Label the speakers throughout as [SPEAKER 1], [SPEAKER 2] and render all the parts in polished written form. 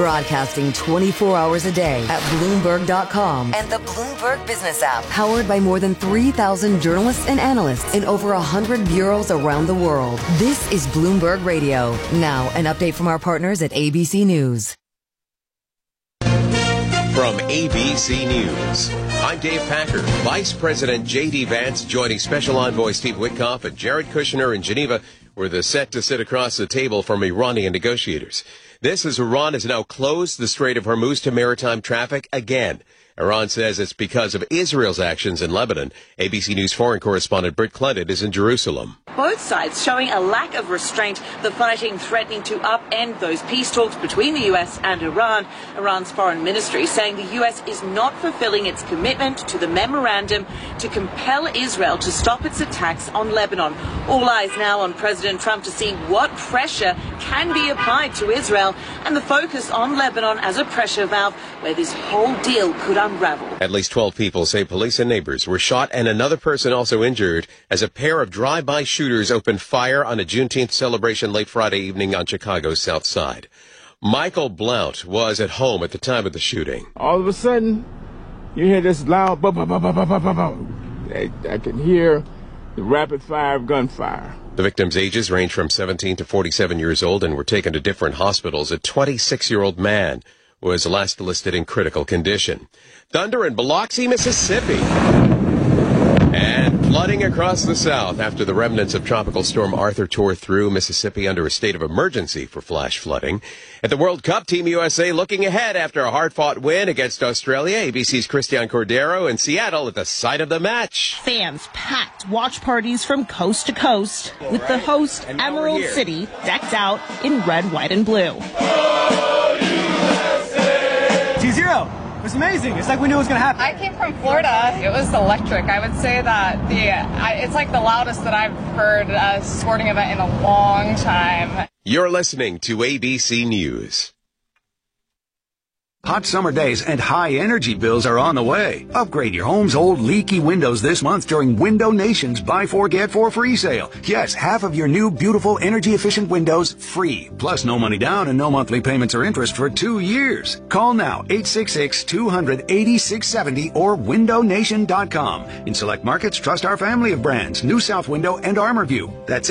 [SPEAKER 1] Broadcasting 24 hours a day at Bloomberg.com and the Bloomberg Business app. Powered by more than 3,000 journalists and analysts in over 100 bureaus around the world. This is Bloomberg Radio. Now, an update from our partners at ABC News.
[SPEAKER 2] From ABC News, I'm Dave Packer. Vice President J.D. Vance joining Special Envoy Steve Witkoff and Jared Kushner in Geneva, where they're set to sit across the table from Iranian negotiators. This as Iran has now closed the Strait of Hormuz to maritime traffic again. Iran says it's because of Israel's actions in Lebanon. ABC News foreign correspondent Britt Clement is in Jerusalem.
[SPEAKER 3] Both sides showing a lack of restraint, the fighting threatening to upend those peace talks between the U.S. and Iran. Iran's foreign ministry saying the U.S. is not fulfilling its commitment to the memorandum to compel Israel to stop its attacks on Lebanon. All eyes now on President Trump to see what pressure can be applied to Israel and the focus on Lebanon as a pressure valve where this whole deal could unravel.
[SPEAKER 2] At least 12 people say police and neighbors were shot and another person also injured as a pair of drive-by shooters opened fire on a Juneteenth celebration late Friday evening on Chicago's South Side. Michael Blount was at home at the time of the shooting.
[SPEAKER 4] All of a sudden, you hear this loud bah, bah, bah, bah, bah, bah, bah, bah. I can hear the rapid fire of gunfire.
[SPEAKER 2] The victims' ages range from 17 to 47 years old and were taken to different hospitals. A 26-year-old man was last listed in critical condition. Thunder in Biloxi, Mississippi. And flooding across the south after the remnants of Tropical Storm Arthur tore through Mississippi under a state of emergency for flash flooding. At the World Cup, Team USA looking ahead after a hard-fought win against Australia. ABC's Christian Cordero in Seattle at the site of the match.
[SPEAKER 5] Fans packed watch parties from coast to coast with the host Emerald City decked out in red, white, and blue.
[SPEAKER 6] T0. It was amazing. It's like we knew it was going to happen.
[SPEAKER 7] I came from Florida. It was electric. I would say that it's like the loudest that I've heard a sporting event in a long time.
[SPEAKER 2] You're listening to ABC News.
[SPEAKER 8] Hot summer days and high energy bills are on the way. Upgrade your home's old leaky windows this month during Window Nation's Buy 4 Get 4 free sale. Yes, half of your new beautiful energy efficient windows free. Plus no money down and no monthly payments or interest for 2 years. Call now 866-200-8670 or windownation.com. In select markets, trust our family of brands, New South Window and ArmorView. That's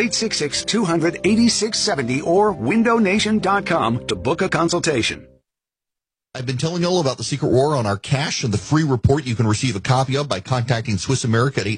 [SPEAKER 8] 866-200-8670 or windownation.com to book a consultation.
[SPEAKER 9] I've been telling you all about the Secret War on our cash and the free report you can receive a copy of by contacting Swiss America at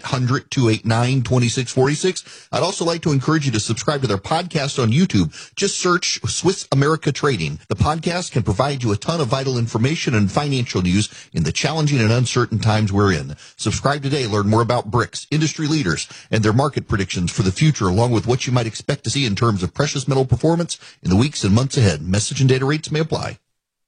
[SPEAKER 9] 800-289-2646. I'd also like to encourage you to subscribe to their podcast on YouTube. Just search Swiss America Trading. The podcast can provide you a ton of vital information and financial news in the challenging and uncertain times we're in. Subscribe today. Learn more about BRICS, industry leaders, and their market predictions for the future, along with what you might expect to see in terms of precious metal performance in the weeks and months ahead. Message and data rates may apply.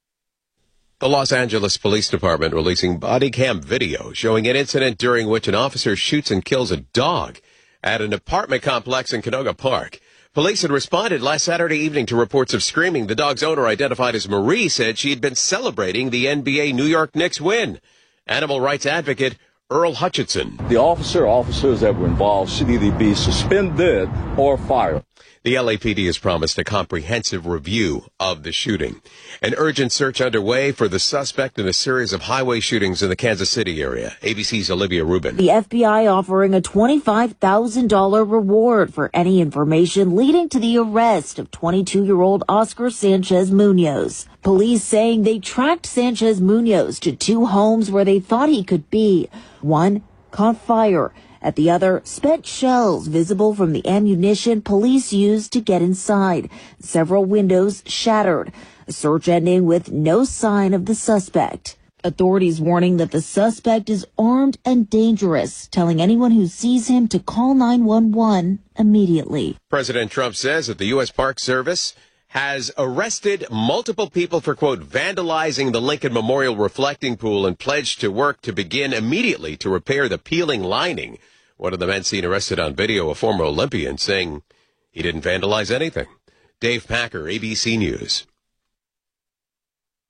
[SPEAKER 2] The Los Angeles Police Department releasing body cam video showing an incident during which an officer shoots and kills a dog at an apartment complex in Canoga Park. Police had responded last Saturday evening to reports of screaming. The dog's owner, identified as Marie, said she had been celebrating the NBA New York Knicks win. Animal rights advocate Earl Hutchinson.
[SPEAKER 10] The officers that were involved should either be suspended or fired.
[SPEAKER 2] The LAPD has promised a comprehensive review of the shooting. An urgent search underway for the suspect in a series of highway shootings in the Kansas City area. ABC's Olivia Rubin.
[SPEAKER 11] The FBI offering a $25,000 reward for any information leading to the arrest of 22-year-old Oscar Sanchez Munoz. Police saying they tracked Sanchez Munoz to 2 homes where they thought he could be. One caught fire. At the other, spent shells visible from the ammunition police used to get inside. Several windows shattered. A search ending with no sign of the suspect. Authorities warning that the suspect is armed and dangerous, telling anyone who sees him to call 911 immediately.
[SPEAKER 2] President Trump says that the U.S. Park Service has arrested multiple people for, quote, vandalizing the Lincoln Memorial reflecting pool and pledged to work to begin immediately to repair the peeling lining. One of the men seen arrested on video, a former Olympian, saying he didn't vandalize anything. Dave Packer, ABC News.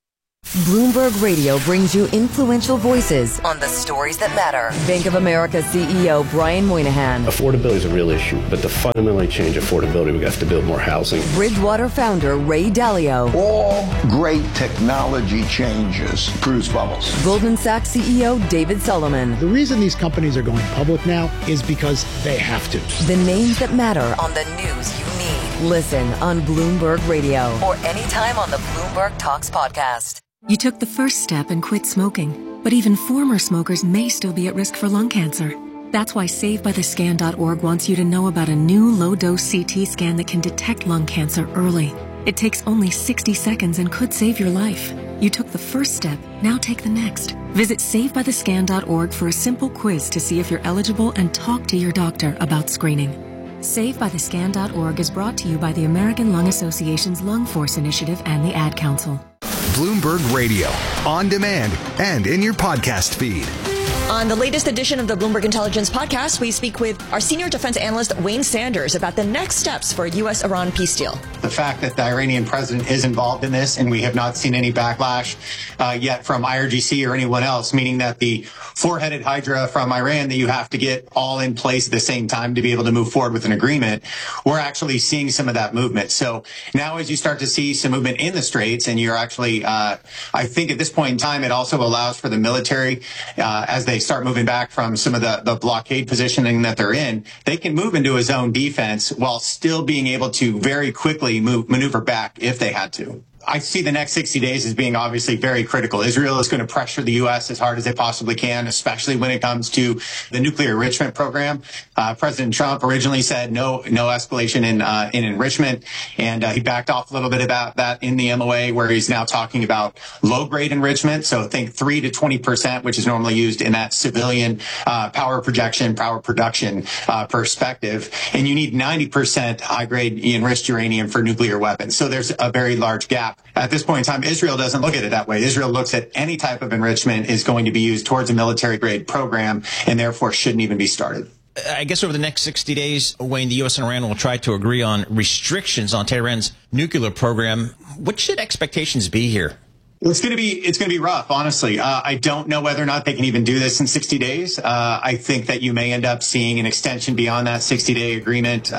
[SPEAKER 1] Bloomberg Radio brings you influential voices on the stories that matter. Bank of America CEO Brian Moynihan.
[SPEAKER 12] Affordability is a real issue, but to fundamentally change affordability, we have to build more housing.
[SPEAKER 1] Bridgewater founder Ray Dalio.
[SPEAKER 13] All great technology changes produce bubbles.
[SPEAKER 1] Goldman Sachs CEO David Solomon.
[SPEAKER 14] The reason these companies are going public now is because they have to.
[SPEAKER 1] The names that matter on the news you need. Listen on Bloomberg Radio or anytime on the Bloomberg Talks podcast.
[SPEAKER 15] You took the first step and quit smoking, but even former smokers may still be at risk for lung cancer. That's why SaveByTheScan.org wants you to know about a new low-dose CT scan that can detect lung cancer early. It takes only 60 seconds and could save your life. You took the first step, now take the next. Visit SaveByTheScan.org for a simple quiz to see if you're eligible and talk to your doctor about screening. SaveByTheScan.org is brought to you by the American Lung Association's Lung Force Initiative and the Ad Council.
[SPEAKER 16] Bloomberg Radio, on demand and in your podcast feed.
[SPEAKER 17] On the latest edition of the Bloomberg Intelligence Podcast, we speak with our senior defense analyst, Wayne Sanders, about the next steps for a U.S.-Iran peace deal.
[SPEAKER 18] The fact that the Iranian president is involved in this, and we have not seen any backlash yet from IRGC or anyone else, meaning that the four-headed hydra from Iran that you have to get all in place at the same time to be able to move forward with an agreement, we're actually seeing some of that movement. So now as you start to see some movement in the Straits, and you're actually, I think at this point in time, it also allows for the military, as they start moving back from some of the blockade positioning that they're in, they can move into a zone defense while still being able to very quickly maneuver back if they had to. I see the next 60 days as being obviously very critical. Israel is going to pressure the U.S. as hard as they possibly can, especially when it comes to the nuclear enrichment program. President Trump originally said no escalation in enrichment, and he backed off a little bit about that in the MOA, where he's now talking about low-grade enrichment. So think 3 to 20%, which is normally used in that civilian power projection, power production perspective. And you need 90% high-grade enriched uranium for nuclear weapons. So there's a very large gap. At this point in time, Israel doesn't look at it that way. Israel looks at any type of enrichment is going to be used towards a military-grade program and therefore shouldn't even be started.
[SPEAKER 19] I guess over the next 60 days, Wayne, the U.S. and Iran will try to agree on restrictions on Tehran's nuclear program. What should expectations be here?
[SPEAKER 18] It's going to be rough, honestly. I don't know whether or not they can even do this in 60 days. I think that you may end up seeing an extension beyond that 60-day agreement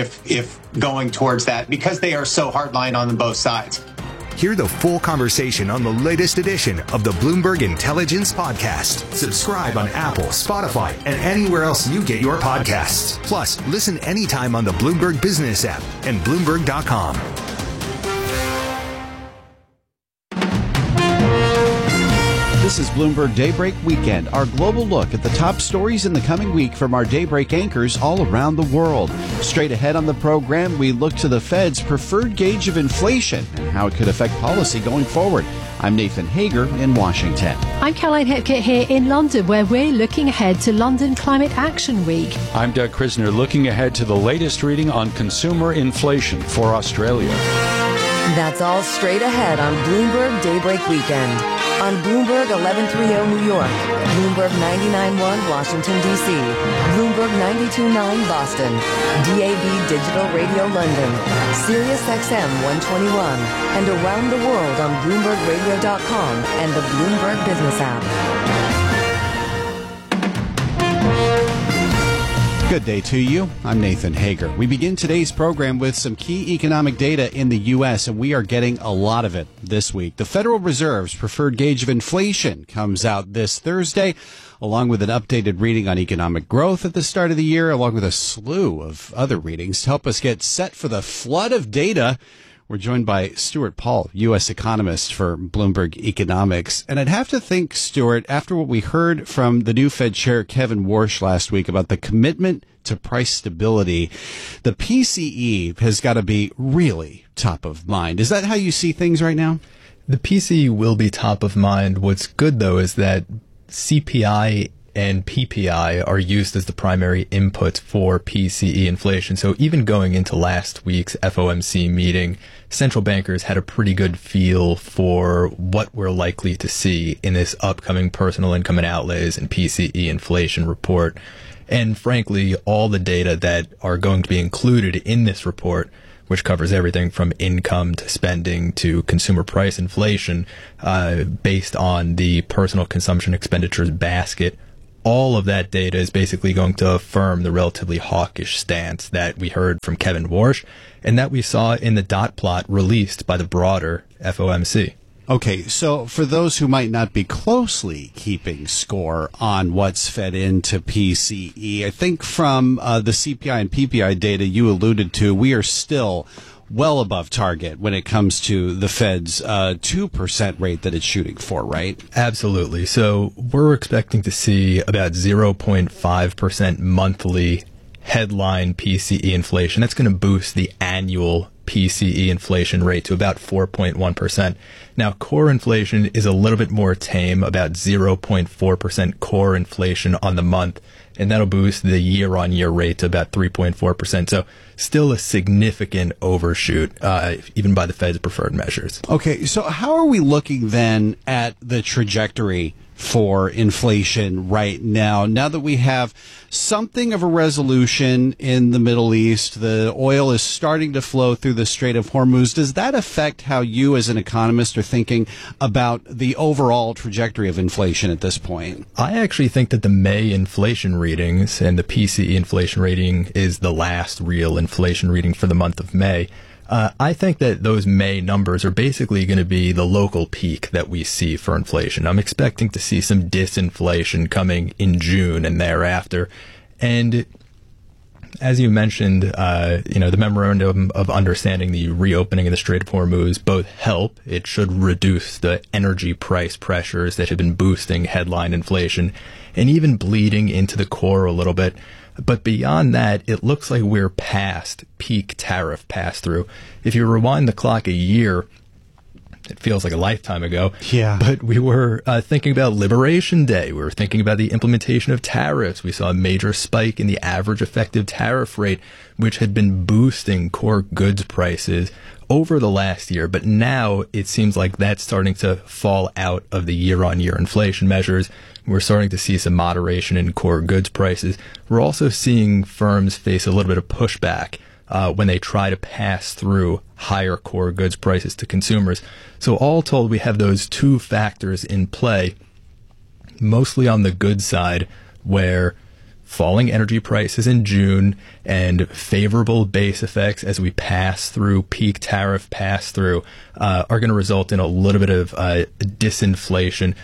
[SPEAKER 18] if going towards that, because they are so hardline on both sides.
[SPEAKER 16] Hear the full conversation on the latest edition of the Bloomberg Intelligence Podcast. Subscribe on Apple, Spotify, and anywhere else you get your podcasts. Plus, listen anytime on the Bloomberg Business app and Bloomberg.com.
[SPEAKER 20] This is Bloomberg Daybreak Weekend, our global look at the top stories in the coming week from our Daybreak anchors all around the world. Straight ahead on the program, we look to the Fed's preferred gauge of inflation and how it could affect policy going forward. I'm Nathan Hager in Washington.
[SPEAKER 21] I'm Caroline Hepkett here in London, where we're looking ahead to London Climate Action Week.
[SPEAKER 22] I'm Doug Krisner, looking ahead to the latest reading on consumer inflation for Australia.
[SPEAKER 1] That's all straight ahead on Bloomberg Daybreak Weekend. On Bloomberg 1130 New York, Bloomberg 99.1 Washington, D.C., Bloomberg 92.9 Boston, DAB Digital Radio London, Sirius XM 121, and around the world on BloombergRadio.com and the Bloomberg Business app.
[SPEAKER 20] Good day to you. I'm Nathan Hager. We begin today's program with some key economic data in the U.S., and we are getting a lot of it this week. The Federal Reserve's preferred gauge of inflation comes out this Thursday, along with an updated reading on economic growth at the start of the year, along with a slew of other readings to help us get set for the flood of data. We're joined by Stuart Paul, U.S. economist for Bloomberg Economics. And I'd have to think, Stuart, after what we heard from the new Fed Chair Kevin Warsh last week about the commitment to price stability, the PCE has got to be really top of mind. Is that how you see things right now?
[SPEAKER 23] The PCE will be top of mind. What's good, though, is that CPI and PPI are used as the primary inputs for PCE inflation. So even going into last week's FOMC meeting, central bankers had a pretty good feel for what we're likely to see in this upcoming personal income and outlays and PCE inflation report. And frankly, all the data that are going to be included in this report which covers everything from income to spending to consumer price inflation, based on the personal consumption expenditures basket. All of that data is basically going to affirm the relatively hawkish stance that we heard from Kevin Warsh and that we saw in the dot plot released by the broader FOMC.
[SPEAKER 20] Okay, so for those who might not be closely keeping score on what's fed into PCE, I think from the CPI and PPI data you alluded to, we are still well above target when it comes to the Fed's 2% rate that it's shooting for, right?
[SPEAKER 23] Absolutely. So we're expecting to see about 0.5% monthly headline PCE inflation. That's going to boost the annual PCE inflation rate to about 4.1%. Now, core inflation is a little bit more tame, about 0.4% core inflation on the month, and that'll boost the year-on-year rate to about 3.4%. So still a significant overshoot, even by the Fed's preferred measures.
[SPEAKER 20] Okay, so how are we looking then at the trajectory for inflation right now that we have something of a resolution in the Middle East? The oil is starting to flow through the Strait of Hormuz. Does that affect how you as an economist are thinking about the overall trajectory of inflation at this point?
[SPEAKER 23] I actually think that the May inflation readings and the PCE inflation rating is the last real inflation reading for the month of May. I think that those May numbers are basically going to be the local peak that we see for inflation. I'm expecting to see some disinflation coming in June and thereafter. And as you mentioned, the memorandum of understanding the reopening of the Strait of Hormuz both help. It should reduce the energy price pressures that have been boosting headline inflation and even bleeding into the core a little bit. But beyond that, it looks like we're past peak tariff pass-through. If you rewind the clock a year, it feels like a lifetime ago.
[SPEAKER 20] Yeah.
[SPEAKER 23] But we were thinking about Liberation Day. We were thinking about the implementation of tariffs. We saw a major spike in the average effective tariff rate, which had been boosting core goods prices over the last year. But now it seems like that's starting to fall out of the year-on-year inflation measures. We're starting to see some moderation in core goods prices. We're also seeing firms face a little bit of pushback when they try to pass through higher core goods prices to consumers. So all told, we have those two factors in play, mostly on the goods side, where falling energy prices in June and favorable base effects as we pass through peak tariff pass-through are going to result in a little bit of disinflation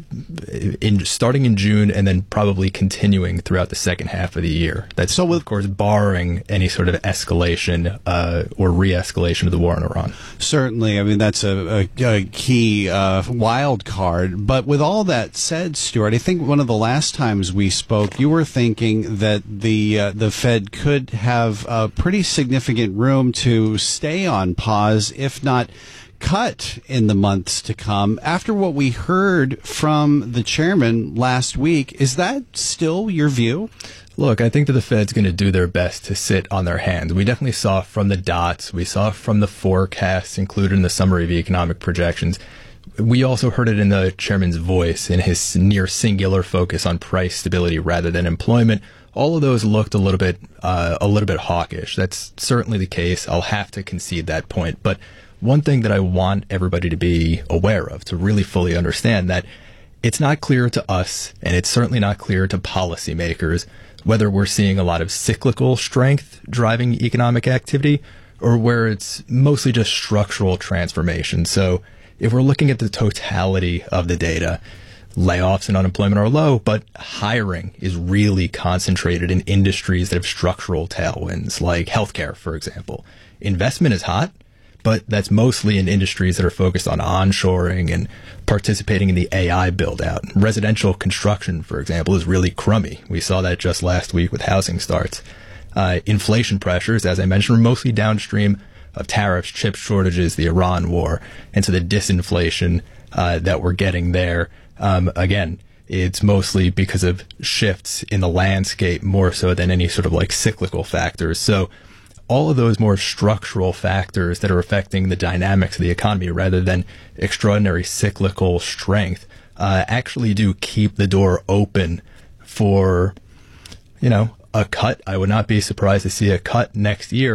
[SPEAKER 23] starting in June and then probably continuing throughout the second half of the year. That's so, of course, barring any sort of escalation or re-escalation of the war in Iran.
[SPEAKER 20] Certainly. I mean, that's a key wild card. But with all that said, Stuart, I think one of the last times we spoke, you were thinking that the Fed could have a pretty significant room to stay on pause, if not cut in the months to come. After what we heard from the chairman last week, is that still your view?
[SPEAKER 23] Look, I think that the Fed's going to do their best to sit on their hands. We definitely saw from the dots. We saw from the forecasts included in the summary of economic projections. We also heard it in the chairman's voice in his near singular focus on price stability rather than employment. All of those looked a little bit hawkish. That's certainly the case. I'll have to concede that point. But one thing that I want everybody to be aware of, to really fully understand, that it's not clear to us, and it's certainly not clear to policymakers, whether we're seeing a lot of cyclical strength driving economic activity or where it's mostly just structural transformation. So if we're looking at the totality of the data, layoffs and unemployment are low, but hiring is really concentrated in industries that have structural tailwinds, like healthcare, for example. Investment is hot, but that's mostly in industries that are focused on onshoring and participating in the AI build-out. Residential construction, for example, is really crummy. We saw that just last week with housing starts. Inflation pressures, as I mentioned, are mostly downstream of tariffs, chip shortages, the Iran war. And so the disinflation that we're getting there, again, it's mostly because of shifts in the landscape more so than any sort of like cyclical factors. So all of those more structural factors that are affecting the dynamics of the economy rather than extraordinary cyclical strength actually do keep the door open for, a cut. I would not be surprised to see a cut next year.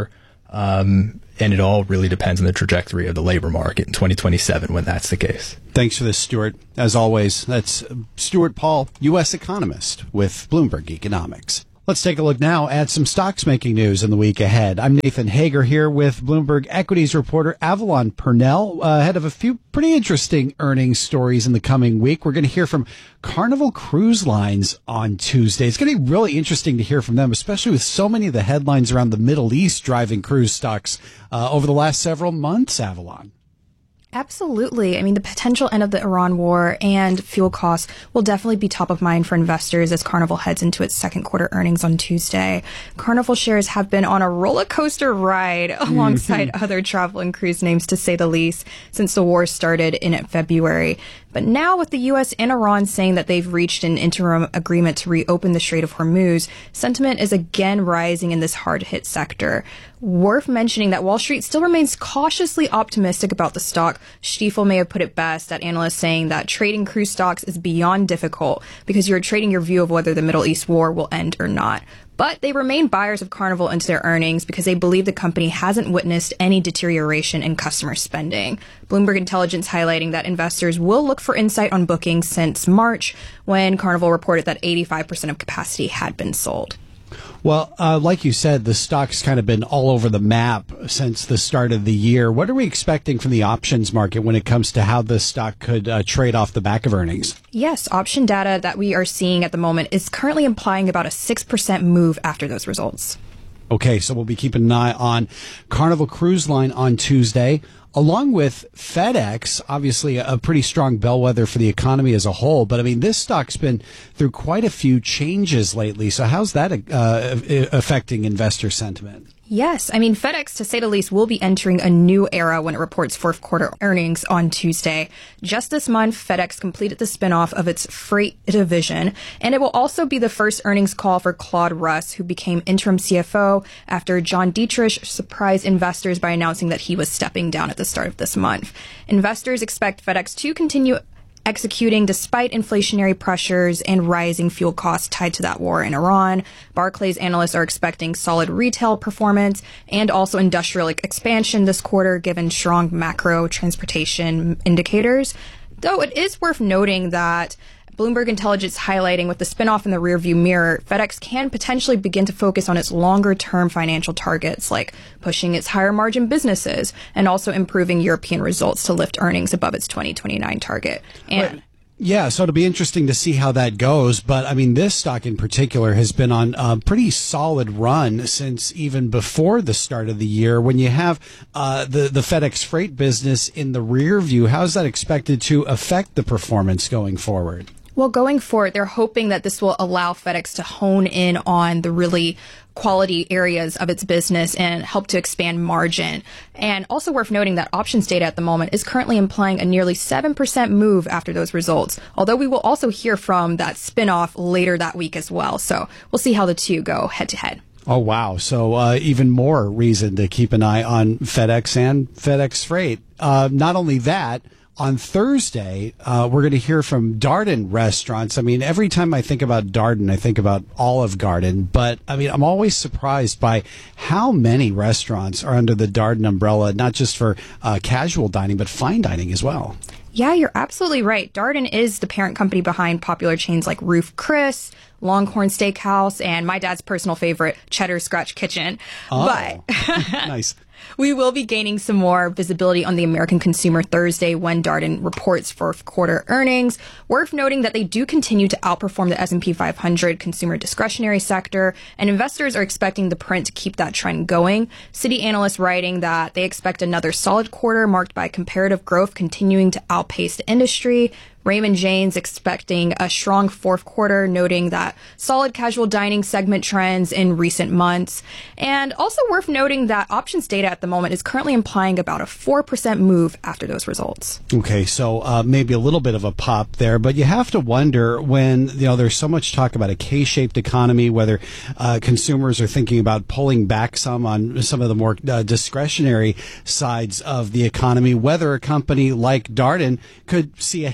[SPEAKER 23] And it all really depends on the trajectory of the labor market in 2027 when that's the case.
[SPEAKER 20] Thanks for this, Stuart. As always, that's Stuart Paul, U.S. economist with Bloomberg Economics. Let's take a look now at some stocks making news in the week ahead. I'm Nathan Hager here with Bloomberg equities reporter Avalon Purnell, ahead of a few pretty interesting earnings stories in the coming week. We're going to hear from Carnival Cruise Lines on Tuesday. It's going to be really interesting to hear from them, especially with so many of the headlines around the Middle East driving cruise stocks over the last several months, Avalon.
[SPEAKER 3] Absolutely. I mean, the potential end of the Iran war and fuel costs will definitely be top of mind for investors as Carnival heads into its second quarter earnings on Tuesday. Carnival shares have been on a roller coaster ride alongside other travel and cruise names, to say the least, since the war started in February. But now with the U.S. and Iran saying that they've reached an interim agreement to reopen the Strait of Hormuz, sentiment is again rising in this hard-hit sector. Worth mentioning that Wall Street still remains cautiously optimistic about the stock. Stifel may have put it best, that analysts saying that trading cruise stocks is beyond difficult because you're trading your view of whether the Middle East war will end or not. But they remain buyers of Carnival into their earnings because they believe the company hasn't witnessed any deterioration in customer spending. Bloomberg Intelligence highlighting that investors will look for insight on bookings since March, when Carnival reported that 85% of capacity had been sold.
[SPEAKER 20] Well, like you said, the stock's kind of been all over the map since the start of the year. What are we expecting from the options market when it comes to how the stock could trade off the back of earnings?
[SPEAKER 3] Yes, option data that we are seeing at the moment is currently implying about a 6% move after those results.
[SPEAKER 20] Okay, so we'll be keeping an eye on Carnival Cruise Line on Tuesday, along with FedEx, obviously a pretty strong bellwether for the economy as a whole. But, I mean, this stock's been through quite a few changes lately. So how's that affecting investor sentiment?
[SPEAKER 3] Yes. I mean, FedEx, to say the least, will be entering a new era when it reports fourth quarter earnings on Tuesday. Just this month, FedEx completed the spinoff of its freight division, and it will also be the first earnings call for Claude Russ, who became interim CFO after John Dietrich surprised investors by announcing that he was stepping down at the start of this month. Investors expect FedEx to continue executing despite inflationary pressures and rising fuel costs tied to that war in Iran. Barclays analysts are expecting solid retail performance and also industrial expansion this quarter, given strong macro transportation indicators. Though it is worth noting that Bloomberg Intelligence highlighting with the spinoff in the rearview mirror, FedEx can potentially begin to focus on its longer-term financial targets, like pushing its higher-margin businesses and also improving European results to lift earnings above its 2029 target. And
[SPEAKER 20] yeah, so it'll be interesting to see how that goes. But, I mean, this stock in particular has been on a pretty solid run since even before the start of the year. When you have the FedEx freight business in the rear view, how's that expected to affect the performance going forward?
[SPEAKER 3] Well, going forward, they're hoping that this will allow FedEx to hone in on the really quality areas of its business and help to expand margin. And also worth noting that options data at the moment is currently implying a nearly 7% move after those results, although we will also hear from that spinoff later that week as well. So we'll see how the two go head to head.
[SPEAKER 20] Oh, wow. So even more reason to keep an eye on FedEx and FedEx Freight. Not only that, on Thursday, we're going to hear from Darden Restaurants. I mean, every time I think about Darden, I think about Olive Garden. But, I mean, I'm always surprised by how many restaurants are under the Darden umbrella, not just for casual dining, but fine dining as well.
[SPEAKER 3] Yeah, you're absolutely right. Darden is the parent company behind popular chains like Ruth Chris, Longhorn Steakhouse, and my dad's personal favorite, Cheddar Scratch Kitchen.
[SPEAKER 20] Oh, but nice.
[SPEAKER 3] We will be gaining some more visibility on the American consumer Thursday when Darden reports fourth quarter earnings. Worth noting that they do continue to outperform the S&P 500 consumer discretionary sector, and investors are expecting the print to keep that trend going. Citi analysts writing that they expect another solid quarter marked by comparative growth continuing to outpace the industry. Raymond James expecting a strong fourth quarter, noting that solid casual dining segment trends in recent months. And also worth noting that options data at the moment is currently implying about a 4% move after those results.
[SPEAKER 20] Okay, so maybe a little bit of a pop there, but you have to wonder when, there's so much talk about a K-shaped economy, whether consumers are thinking about pulling back some on some of the more discretionary sides of the economy, whether a company like Darden could see a hit from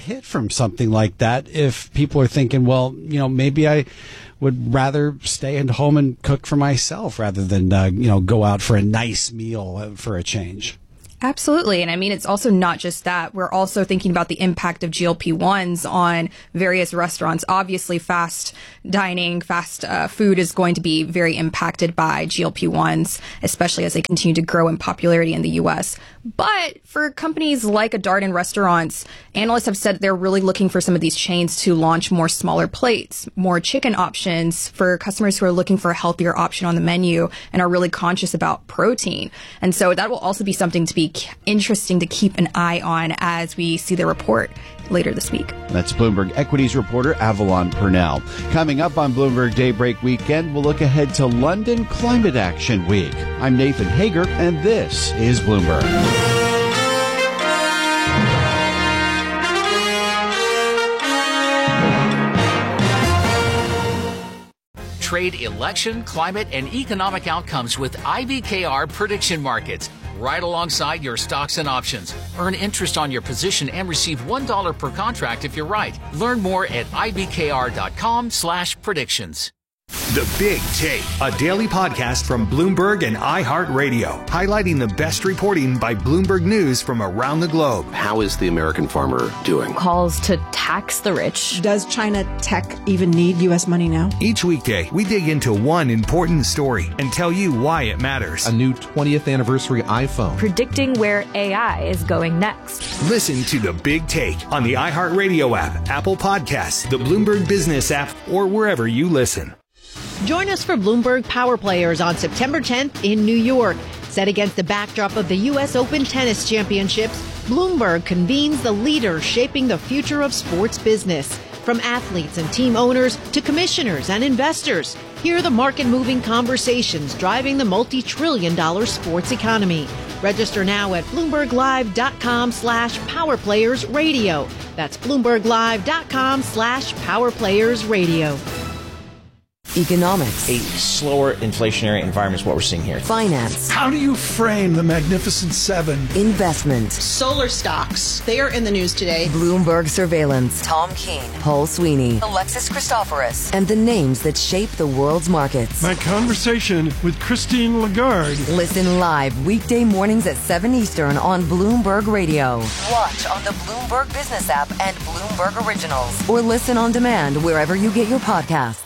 [SPEAKER 20] from something like that if people are thinking, well, maybe I would rather stay at home and cook for myself rather than, go out for a nice meal for a change.
[SPEAKER 3] Absolutely. And I mean, it's also not just that. We're also thinking about the impact of GLP-1s on various restaurants. Obviously, fast dining, fast food is going to be very impacted by GLP-1s, especially as they continue to grow in popularity in the U.S. But for companies like a Darden Restaurants, analysts have said they're really looking for some of these chains to launch more smaller plates, more chicken options for customers who are looking for a healthier option on the menu and are really conscious about protein. And so that will also be something to be interesting to keep an eye on as we see the report later this week.
[SPEAKER 20] That's Bloomberg Equities reporter Avalon Purnell. Coming up on Bloomberg Daybreak Weekend, we'll look ahead to London Climate Action Week. I'm Nathan Hager, and this is Bloomberg.
[SPEAKER 4] Trade election, climate, and economic outcomes with IBKR Prediction Markets. Right alongside your stocks and options. Earn interest on your position and receive $1 per contract if you're right. Learn more at ibkr.com/predictions.
[SPEAKER 16] The Big Take, a daily podcast from Bloomberg and iHeartRadio, highlighting the best reporting by Bloomberg News from around the globe.
[SPEAKER 2] How is the American farmer doing?
[SPEAKER 5] Calls to tax the rich.
[SPEAKER 6] Does China tech even need U.S. money now?
[SPEAKER 16] Each weekday, we dig into one important story and tell you why it matters.
[SPEAKER 24] A new 20th anniversary iPhone.
[SPEAKER 5] Predicting where AI is going next.
[SPEAKER 16] Listen to The Big Take on the iHeartRadio app, Apple Podcasts, the Bloomberg Business app, or wherever you listen.
[SPEAKER 25] Join us for Bloomberg Power Players on September 10th in New York. Set against the backdrop of the U.S. Open Tennis Championships, Bloomberg convenes the leaders shaping the future of sports business. From athletes and team owners to commissioners and investors, hear the market-moving conversations driving the multi-trillion-dollar sports economy. Register now at BloombergLive.com/PowerPlayersRadio. That's BloombergLive.com/PowerPlayersRadio.
[SPEAKER 1] Economics.
[SPEAKER 19] A slower inflationary environment is what we're seeing here.
[SPEAKER 1] Finance.
[SPEAKER 26] How do you frame the Magnificent Seven?
[SPEAKER 1] Investment.
[SPEAKER 6] Solar stocks. They are in the news today.
[SPEAKER 1] Bloomberg Surveillance. Tom Keene. Paul Sweeney. Alexis Christoforous. And the names that shape the world's markets.
[SPEAKER 26] My conversation with Christine Lagarde.
[SPEAKER 1] Listen live weekday mornings at 7 Eastern on Bloomberg Radio. Watch on the Bloomberg Business app and Bloomberg Originals. Or listen on demand wherever you get your podcasts.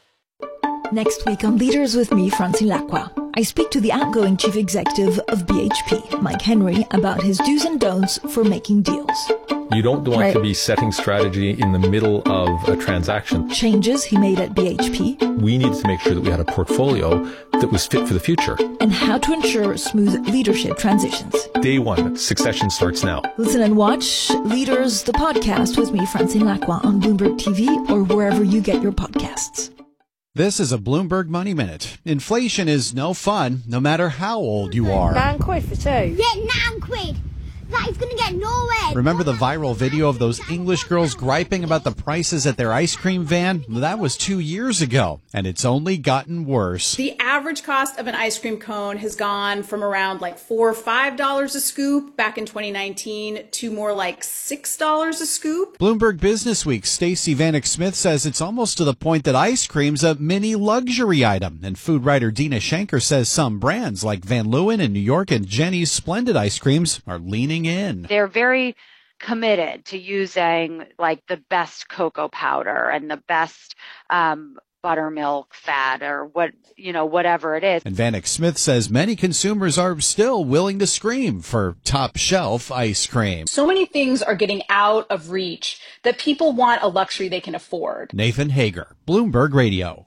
[SPEAKER 27] Next week on Leaders with me, Francine Lacqua, I speak to the outgoing chief executive of BHP, Mike Henry, about his do's and don'ts for making deals.
[SPEAKER 22] You don't want to be setting strategy in the middle of a transaction.
[SPEAKER 27] Changes he made at BHP.
[SPEAKER 22] We needed to make sure that we had a portfolio that was fit for the future.
[SPEAKER 27] And how to ensure smooth leadership transitions.
[SPEAKER 22] Day one, succession starts now.
[SPEAKER 27] Listen and watch Leaders, the podcast with me, Francine Lacqua, on Bloomberg TV or wherever you get your podcasts.
[SPEAKER 20] This is a Bloomberg Money Minute. Inflation is no fun, no matter how old you are.
[SPEAKER 28] £9 for two.
[SPEAKER 29] Yeah, £9. That is going to get nowhere.
[SPEAKER 20] Remember the viral video of those English girls griping about the prices at their ice cream van? That was 2 years ago, and it's only gotten worse.
[SPEAKER 30] The average cost of an ice cream cone has gone from around like $4 or $5 a scoop back in 2019 to more like $6 a scoop.
[SPEAKER 20] Bloomberg Business Week's Stacey Vanek Smith says it's almost to the point that ice cream's a mini luxury item. And food writer Dina Shanker says some brands like Van Leeuwen in New York and Jenny's Splendid ice creams are leaning in.
[SPEAKER 31] They're very committed to using like the best cocoa powder and the best buttermilk fat or whatever it is.
[SPEAKER 20] And Vanek Smith says many consumers are still willing to scream for top shelf ice cream.
[SPEAKER 30] So many things are getting out of reach that people want a luxury they can afford.
[SPEAKER 20] Nathan Hager, Bloomberg Radio.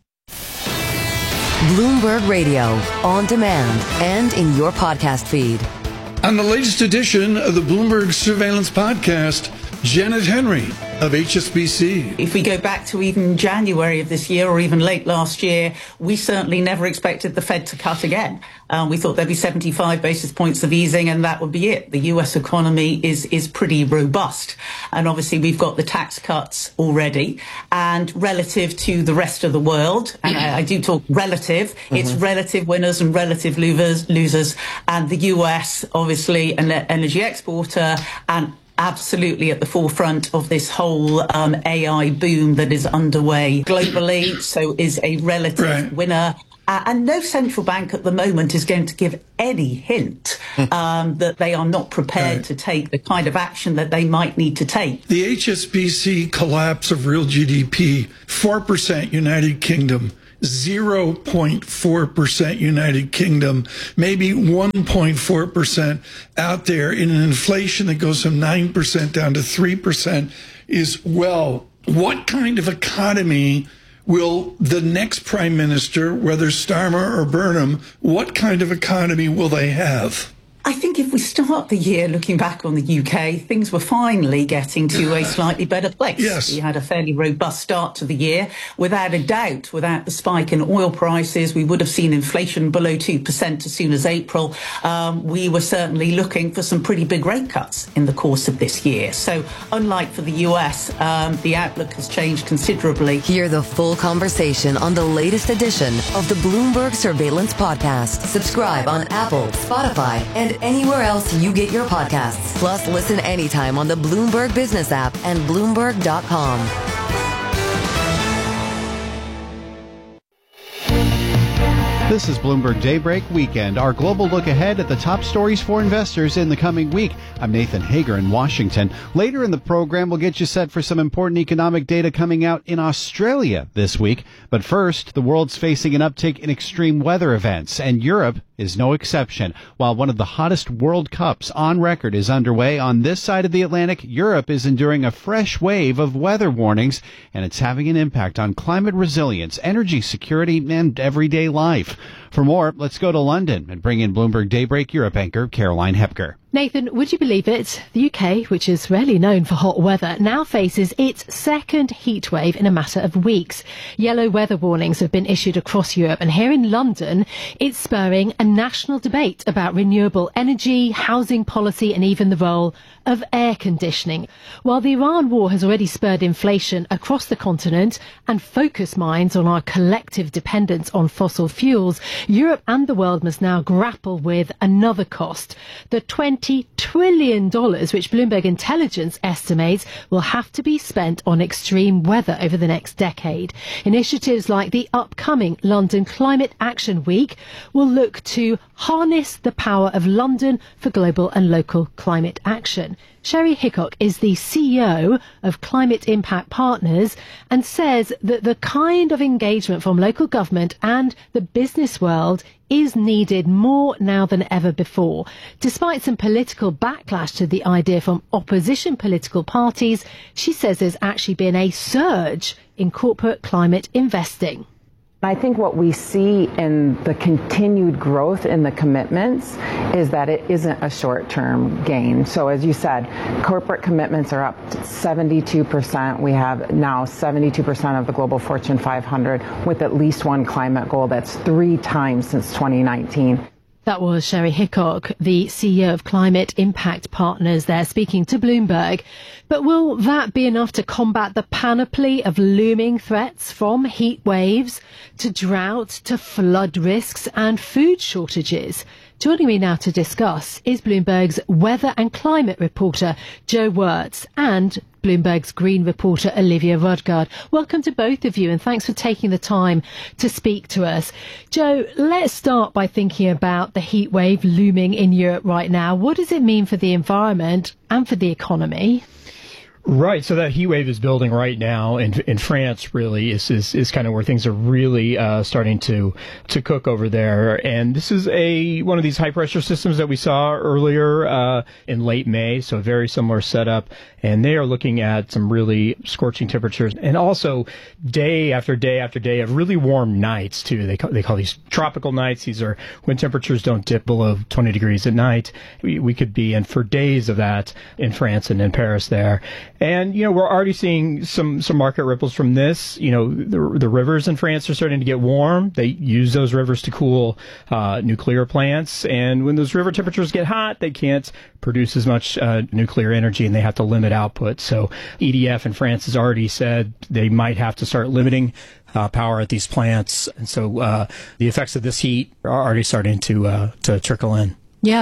[SPEAKER 1] Bloomberg Radio, on demand and in your podcast feed.
[SPEAKER 26] On the latest edition of the Bloomberg Surveillance Podcast, Janet Henry of HSBC.
[SPEAKER 32] If we go back to even January of this year or even late last year, we certainly never expected the Fed to cut again. We thought there'd be 75 basis points of easing and that would be it. The US economy is pretty robust. And obviously we've got the tax cuts already. And relative to the rest of the world, and I do talk relative, it's relative winners and relative losers. And the US, obviously, an energy exporter and absolutely at the forefront of this whole AI boom that is underway globally, so is a relative winner. And no central bank at the moment is going to give any hint that they are not prepared to take the kind of action that they might need to take.
[SPEAKER 26] The HSBC collapse of real GDP, 4% United Kingdom, 0.4% United Kingdom, maybe 1.4% out there in an inflation that goes from 9% down to 3% is, well, what kind of economy will the next prime minister, whether Starmer or Burnham, what kind of economy will they have?
[SPEAKER 32] I think if we start the year looking back on the UK, things were finally getting to a slightly better place.
[SPEAKER 26] Yes.
[SPEAKER 32] We had a fairly robust start to the year. Without a doubt, without the spike in oil prices, we would have seen inflation below 2% as soon as April. We were certainly looking for some pretty big rate cuts in the course of this year. So unlike for the US, the outlook has changed considerably.
[SPEAKER 1] Hear the full conversation on the latest edition of the Bloomberg Surveillance Podcast. Subscribe on Apple, Spotify, and anywhere else you get your podcasts. Plus, listen anytime on the Bloomberg Business app and Bloomberg.com.
[SPEAKER 20] This is Bloomberg Daybreak Weekend, our global look ahead at the top stories for investors in the coming week. I'm Nathan Hager in Washington. Later in the program, we'll get you set for some important economic data coming out in Australia this week. But first, the world's facing an uptick in extreme weather events, and Europe is no exception. While one of the hottest World Cups on record is underway on this side of the Atlantic, Europe is enduring a fresh wave of weather warnings, and it's having an impact on climate resilience, energy security, and everyday life. For more, let's go to London and bring in Bloomberg Daybreak Europe anchor Caroline Hepker.
[SPEAKER 21] Nathan, would you believe it? The UK, which is rarely known for hot weather, now faces its second heat wave in a matter of weeks. Yellow weather warnings have been issued across Europe, and here in London, it's spurring a national debate about renewable energy, housing policy, and even the role of air conditioning. While the Iran war has already spurred inflation across the continent and focused minds on our collective dependence on fossil fuels, Europe and the world must now grapple with another cost, the $20 trillion, which Bloomberg Intelligence estimates will have to be spent on extreme weather over the next decade. Initiatives like the upcoming London Climate Action Week will look to harness the power of London for global and local climate action. Sherry Hickok is the CEO of Climate Impact Partners and says that the kind of engagement from local government and the business world is needed more now than ever before. Despite some political backlash to the idea from opposition political parties, she says there's actually been a surge in corporate climate investing.
[SPEAKER 7] I think what we see in the continued growth in the commitments is that it isn't a short-term gain. So as you said, corporate commitments are up to 72%. We have now 72% of the global Fortune 500 with at least one climate goal. That's 3 times since 2019.
[SPEAKER 21] That was Sherry Hickok, the CEO of Climate Impact Partners there, speaking to Bloomberg. But will that be enough to combat the panoply of looming threats, from heat waves to drought to flood risks and food shortages? Joining me now to discuss is Bloomberg's weather and climate reporter, Joe Wirtz, and Bloomberg's green reporter, Olivia Rodgard. Welcome to both of you, and thanks for taking the time to speak to us. Joe, let's start by thinking about the heat wave looming in Europe right now. What does it mean for the environment and for the economy?
[SPEAKER 8] Right. So that heat wave is building right now in France, really, is kind of where things are really starting to cook over there. And this is one of these high pressure systems that we saw earlier in late May. So a very similar setup. And they are looking at some really scorching temperatures, and also day after day after day of really warm nights too. They call these tropical nights. These are when temperatures don't dip below 20 degrees at night. We could be in for days of that in France and in Paris there. And, we're already seeing some market ripples from this. The rivers in France are starting to get warm. They use those rivers to cool nuclear plants. And when those river temperatures get hot, they can't produce as much nuclear energy, and they have to limit output. So EDF in France has already said they might have to start limiting power at these plants. And so the effects of this heat are already starting to trickle in.
[SPEAKER 21] Yeah.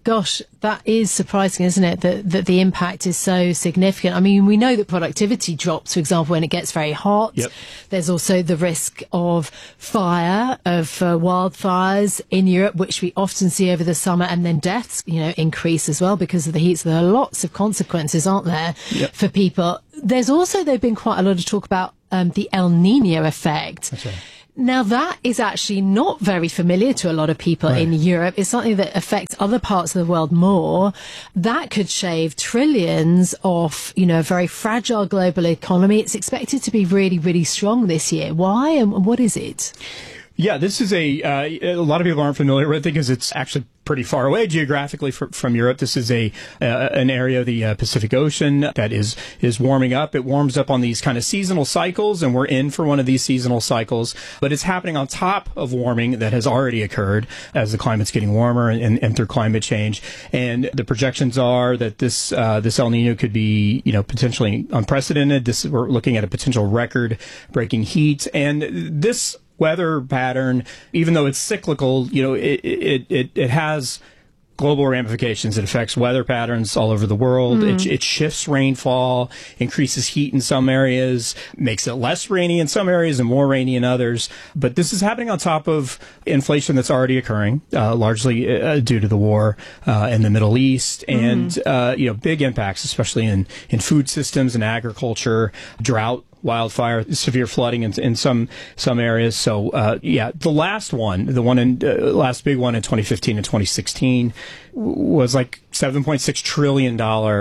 [SPEAKER 21] Gosh, that is surprising, isn't it? That the impact is so significant. I mean, we know that productivity drops, for example, when it gets very hot.
[SPEAKER 8] Yep.
[SPEAKER 21] There's also the risk of fire, of wildfires in Europe, which we often see over the summer, and then deaths, increase as well because of the heat. So there are lots of consequences, aren't there, for people? There's also, there's been quite a lot of talk about the El Nino effect.
[SPEAKER 8] That's right.
[SPEAKER 21] Now, that is actually not very familiar to a lot of people in Europe. It's something that affects other parts of the world more. That could shave trillions off, a very fragile global economy. It's expected to be really, really strong this year. Why and what is it?
[SPEAKER 8] Yeah, this is a lot of people aren't familiar with it because it's actually pretty far away geographically from Europe. This is an area of the Pacific Ocean that is warming up. It warms up on these kind of seasonal cycles, and we're in for one of these seasonal cycles. But it's happening on top of warming that has already occurred as the climate's getting warmer and through climate change. And the projections are that this El Nino could be potentially unprecedented. We're looking at a potential record-breaking heat, and this weather pattern, even though it's cyclical, it has global ramifications. It affects weather patterns all over the world. It shifts rainfall, increases heat in some areas, makes it less rainy in some areas and more rainy in others. But this is happening on top of inflation that's already occurring, largely due to the war in the Middle East, and big impacts, especially in food systems and agriculture, drought, wildfire, severe flooding in some areas. So, the last big one in 2015 and 2016 was like $7.6 trillion,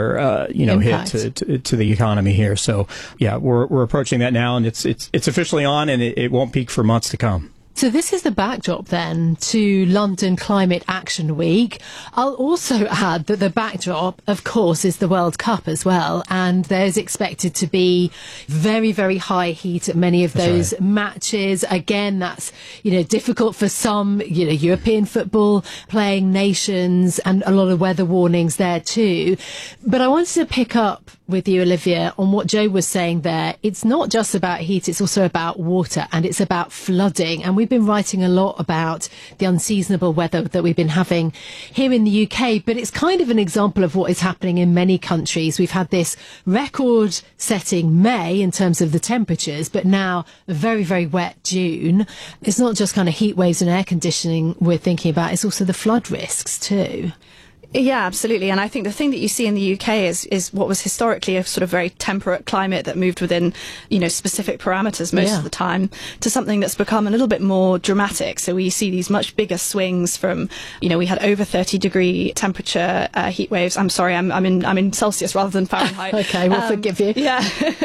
[SPEAKER 8] hit to the economy here. So, we're approaching that now, and it's officially on, and it won't peak for months to come.
[SPEAKER 21] So this is the backdrop then to London Climate Action Week. I'll also add that the backdrop, of course, is the World Cup as well. And there's expected to be very, very high heat at many of those matches. Again, that's, difficult for some, European football playing nations, and a lot of weather warnings there too. But I wanted to pick up with you, Olivia, on what Joe was saying there. It's not just about heat, it's also about water, and it's about flooding. And we've been writing a lot about the unseasonable weather that we've been having here in the UK, but it's kind of an example of what is happening in many countries. We've had this record-setting May in terms of the temperatures, but now a very, very wet June. It's not just kind of heat waves and air conditioning we're thinking about, it's also the flood risks too.
[SPEAKER 3] Yeah, absolutely. And I think the thing that you see in the UK is what was historically a sort of very temperate climate that moved within, specific parameters most of the time, to something that's become a little bit more dramatic. So we see these much bigger swings from, we had over 30-degree temperature heat waves. I'm sorry, I'm in Celsius rather than Fahrenheit.
[SPEAKER 21] Okay, we'll forgive you.
[SPEAKER 3] Yeah,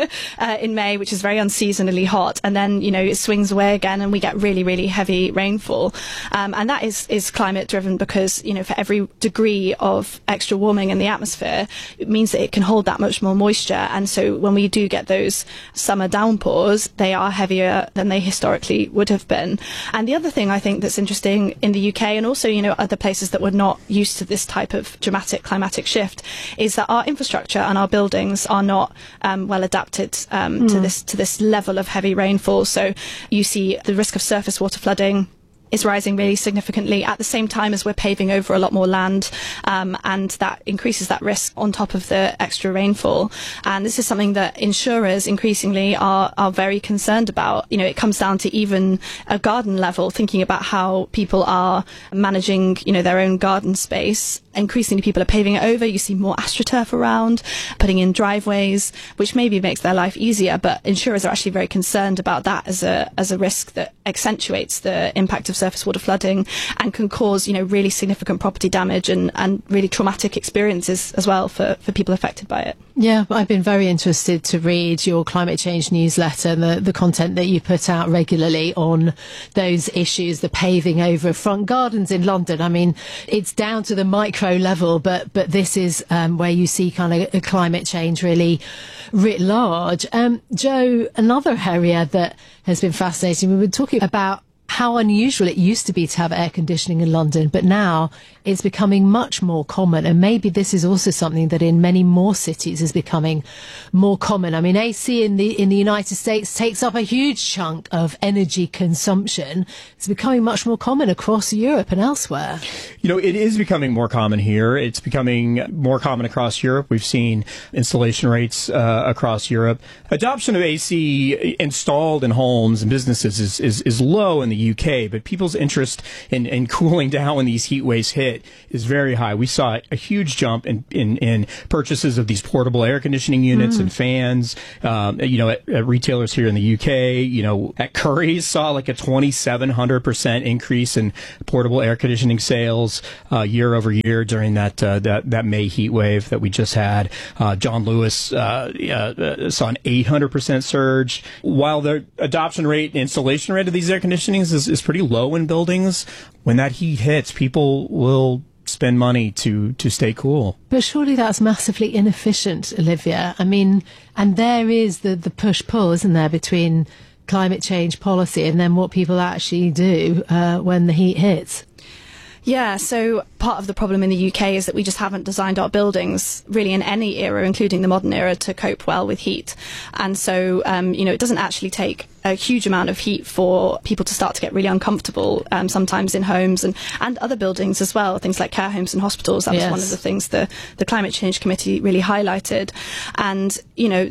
[SPEAKER 3] in May, which is very unseasonably hot, and then it swings away again, and we get really, really heavy rainfall, and that is climate driven because for every degree of extra warming in the atmosphere, it means that it can hold that much more moisture. And so when we do get those summer downpours, they are heavier than they historically would have been. And the other thing I think that's interesting in the UK, and also, other places that were not used to this type of dramatic climatic shift, is that our infrastructure and our buildings are not well adapted to this level of heavy rainfall. So you see the risk of surface water flooding is rising really significantly at the same time as we're paving over a lot more land, and that increases that risk on top of the extra rainfall. And this is something that insurers increasingly are very concerned about. It comes down to even a garden level, thinking about how people are managing, their own garden space. Increasingly people are paving it over. You see more AstroTurf around, putting in driveways, which maybe makes their life easier, but insurers are actually very concerned about that as a risk that accentuates the impact of surface water flooding and can cause, really significant property damage and really traumatic experiences as well for people affected by it.
[SPEAKER 21] Yeah, I've been very interested to read your climate change newsletter and the content that you put out regularly on those issues, the paving over front gardens in London. I mean, it's down to the micro level, but this is where you see kind of climate change really writ large. Joe, another area that has been fascinating, we were talking about how unusual it used to be to have air conditioning in London, but now it's becoming much more common. And maybe this is also something that in many more cities is becoming more common. I mean, AC in the United States takes up a huge chunk of energy consumption. It's becoming much more common across Europe and elsewhere.
[SPEAKER 8] You know, it is becoming more common here. It's becoming more common across Europe. We've seen installation rates across Europe. Adoption of AC installed in homes and businesses is low in the UK, but people's interest in cooling down when these heat waves hit is very high. We saw a huge jump in purchases of these portable air conditioning units and fans. You know, at retailers here in the UK, you know, at Currys saw like a 2,700% increase in portable air conditioning sales year over year during that May heat wave that we just had. John Lewis saw an 800% surge. While the adoption rate and installation rate of these air conditionings is pretty low in buildings, when that heat hits, people will spend money to stay cool.
[SPEAKER 21] But surely that's massively inefficient, Olivia. I mean, and there is the push-pull, isn't there, between climate change policy and then what people actually do when the heat hits.
[SPEAKER 3] Yeah, so part of the problem in the UK is that we just haven't designed our buildings really in any era, including the modern era, to cope well with heat. And so, you know, it doesn't actually take a huge amount of heat for people to start to get really uncomfortable, sometimes in homes and other buildings as well, things like care homes and hospitals. That was one of the things the Climate Change Committee really highlighted. And, you know,